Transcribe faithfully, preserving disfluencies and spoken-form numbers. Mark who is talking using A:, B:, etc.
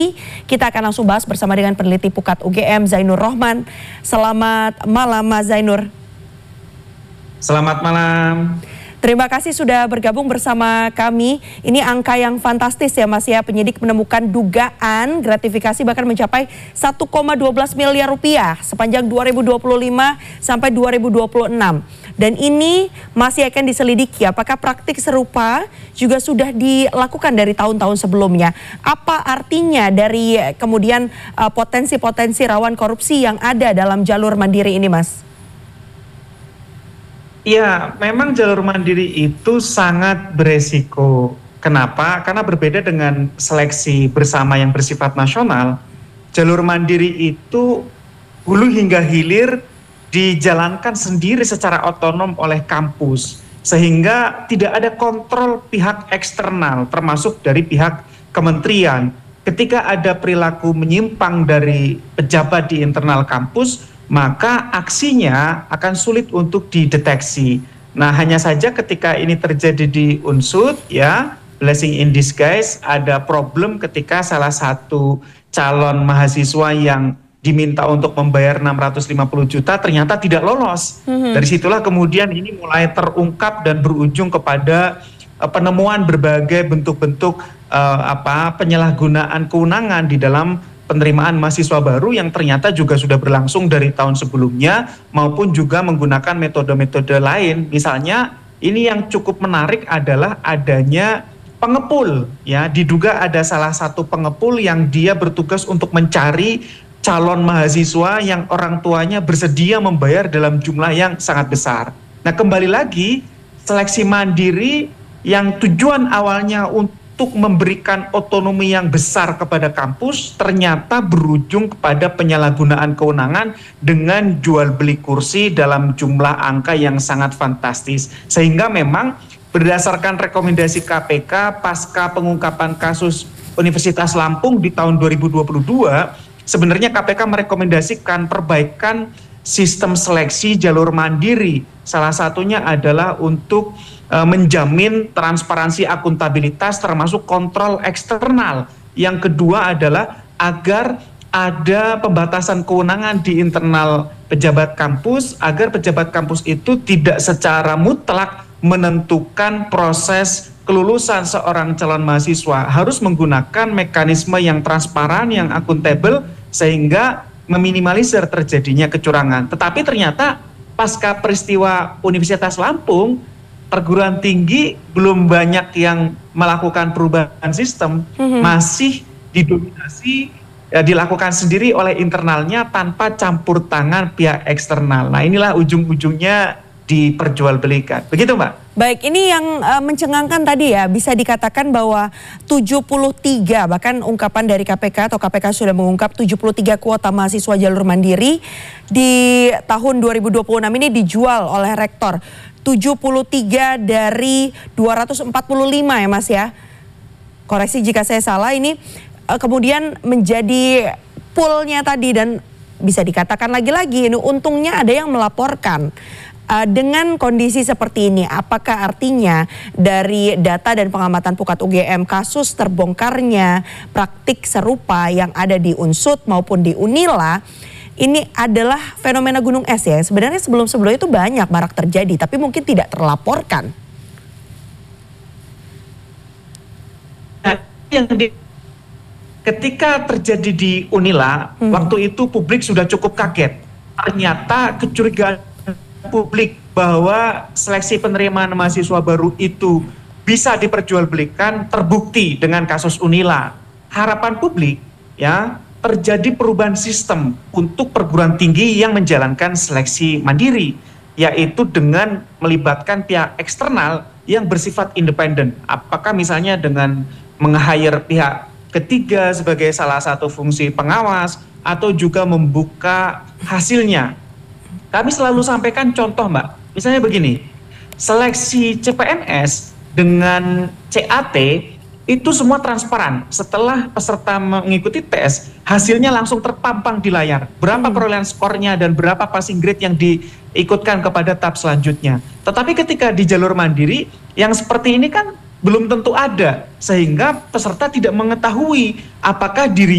A: Kita akan langsung bahas bersama dengan peneliti Pukat U G M Zainur Rohman. Selamat malam Mas Zainur.
B: Selamat malam.
A: Terima kasih sudah bergabung bersama kami. Ini angka yang fantastis ya Mas ya. Penyidik menemukan dugaan gratifikasi bahkan mencapai satu koma satu dua miliar rupiah sepanjang dua ribu dua puluh lima sampai dua ribu dua puluh enam. Dan ini masih akan diselidiki apakah praktik serupa juga sudah dilakukan dari tahun-tahun sebelumnya. Apa artinya dari kemudian potensi-potensi uh, rawan korupsi yang ada dalam jalur mandiri ini Mas?
B: Ya, memang jalur mandiri itu sangat beresiko. Kenapa? Karena berbeda dengan seleksi bersama yang bersifat nasional, jalur mandiri itu hulu hingga hilir dijalankan sendiri secara otonom oleh kampus. Sehingga tidak ada kontrol pihak eksternal, termasuk dari pihak kementerian. Ketika ada perilaku menyimpang dari pejabat di internal kampus, maka aksinya akan sulit untuk dideteksi. Nah, hanya saja ketika ini terjadi di Unsud, ya, blessing in disguise, ada problem ketika salah satu calon mahasiswa yang diminta untuk membayar enam ratus lima puluh juta ternyata tidak lolos. Mm-hmm. Dari situlah kemudian ini mulai terungkap dan berujung kepada uh, penemuan berbagai bentuk-bentuk uh, apa penyalahgunaan kewenangan di dalam penerimaan mahasiswa baru yang ternyata juga sudah berlangsung dari tahun sebelumnya maupun juga menggunakan metode-metode lain. Misalnya ini yang cukup menarik adalah adanya pengepul, ya, diduga ada salah satu pengepul yang dia bertugas untuk mencari calon mahasiswa yang orang tuanya bersedia membayar dalam jumlah yang sangat besar. Nah, kembali lagi seleksi mandiri yang tujuan awalnya untuk untuk memberikan otonomi yang besar kepada kampus ternyata berujung kepada penyalahgunaan kewenangan dengan jual beli kursi dalam jumlah angka yang sangat fantastis. Sehingga memang berdasarkan rekomendasi K P K pasca pengungkapan kasus Universitas Lampung di tahun dua ribu dua puluh dua, sebenarnya K P K merekomendasikan perbaikan sistem seleksi jalur mandiri. Salah satunya adalah untuk uh, menjamin transparansi akuntabilitas termasuk kontrol eksternal. Yang kedua adalah agar ada pembatasan kewenangan di internal pejabat kampus agar pejabat kampus itu tidak secara mutlak menentukan proses kelulusan seorang calon mahasiswa, harus menggunakan mekanisme yang transparan, yang akuntabel sehingga meminimalisir terjadinya kecurangan. Tetapi ternyata pasca peristiwa Universitas Lampung, perguruan tinggi belum banyak yang melakukan perubahan sistem, mm-hmm. masih didominasi, ya, dilakukan sendiri oleh internalnya tanpa campur tangan pihak eksternal. Nah, inilah ujung-ujungnya diperjualbelikan. Begitu, Mbak?
A: Baik, ini yang uh, mencengangkan tadi ya, bisa dikatakan bahwa tujuh puluh tiga, bahkan ungkapan dari K P K atau K P K sudah mengungkap tujuh puluh tiga kuota mahasiswa jalur mandiri di tahun dua ribu dua puluh enam ini dijual oleh rektor. tujuh puluh tiga dari dua ratus empat puluh lima ya Mas ya. Koreksi jika saya salah, ini uh, kemudian menjadi poolnya tadi dan bisa dikatakan lagi-lagi ini untungnya ada yang melaporkan. Uh, dengan kondisi seperti ini, apakah artinya dari data dan pengamatan Pukat U G M kasus terbongkarnya praktik serupa yang ada di Unsud maupun di Unila, ini adalah fenomena gunung es ya? Sebenarnya sebelum-sebelumnya itu banyak marak terjadi, tapi mungkin tidak terlaporkan.
B: Nah, yang di, ketika terjadi di Unila, hmm. waktu itu publik sudah cukup kaget. Ternyata kecurigaan publik bahwa seleksi penerimaan mahasiswa baru itu bisa diperjualbelikan terbukti dengan kasus Unila. Harapan publik ya terjadi perubahan sistem untuk perguruan tinggi yang menjalankan seleksi mandiri, yaitu dengan melibatkan pihak eksternal yang bersifat independen. Apakah misalnya dengan meng-hire pihak ketiga sebagai salah satu fungsi pengawas atau juga membuka hasilnya. Kami selalu sampaikan contoh, Mbak. Misalnya begini, seleksi C P N S dengan C A T itu semua transparan. Setelah peserta mengikuti tes, hasilnya langsung terpampang di layar. Berapa hmm. perolehan skornya dan berapa passing grade yang diikutkan kepada tahap selanjutnya. Tetapi ketika di jalur mandiri, yang seperti ini kan belum tentu ada. Sehingga peserta tidak mengetahui apakah diri